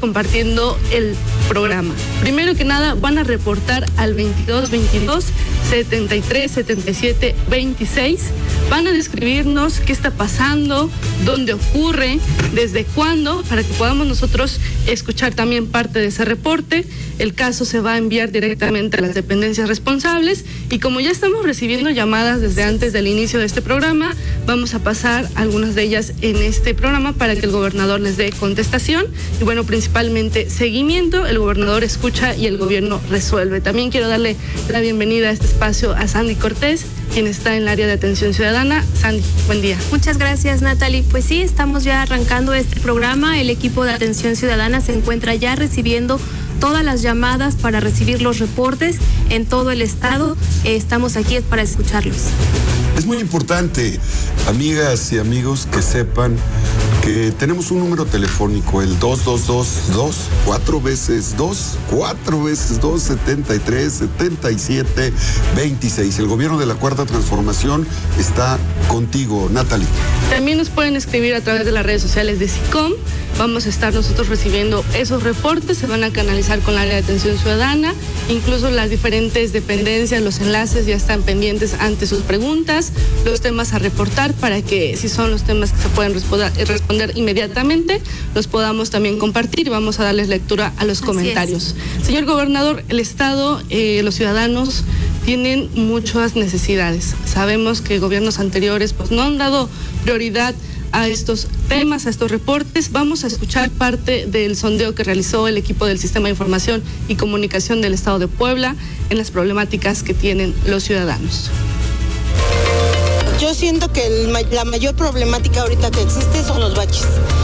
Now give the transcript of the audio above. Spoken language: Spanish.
compartiendo el programa. Primero que nada, van a reportar al 2222 73 77 26. Van a describirnos qué está pasando, dónde ocurre, desde cuándo, para que podamos nosotros escuchar también parte de ese reporte. El caso se va a enviar directamente a las dependencias responsables y como ya estamos recibiendo llamadas desde antes del inicio de este programa, vamos a pasar algunas de ellas en este programa para que el gobernador les dé contestación y bueno, principalmente seguimiento. El gobernador escucha y el gobierno resuelve. También quiero darle la bienvenida a este espacio a Sandy Cortés, quien está en el área de atención ciudadana. Sandy, buen día. Muchas gracias, Natalie. Pues sí, estamos ya arrancando este programa. El equipo de atención ciudadana se encuentra ya recibiendo todas las llamadas para recibir los reportes en todo el estado. Estamos aquí para escucharlos. Es muy importante, amigas y amigos, que sepan que tenemos un número telefónico, el 2222, 4 veces 2, 73, 77, 26. El gobierno de la Cuarta Transformación está contigo, Natalie. También nos pueden escribir a través de las redes sociales de SICOM. Vamos a estar nosotros recibiendo esos reportes, se van a canalizar con el área de atención ciudadana, incluso las diferentes dependencias, los enlaces ya están pendientes ante sus preguntas, los temas a reportar para que si son los temas que se pueden responder inmediatamente, los podamos también compartir y vamos a darles lectura a los comentarios. Señor gobernador, el Estado, los ciudadanos tienen muchas necesidades. Sabemos que gobiernos anteriores pues no han dado prioridad a estos temas, a estos reportes. Vamos a escuchar parte del sondeo que realizó el equipo del Sistema de Información y Comunicación del Estado de Puebla en las problemáticas que tienen los ciudadanos. Yo siento que la mayor problemática ahorita que existe son los baches.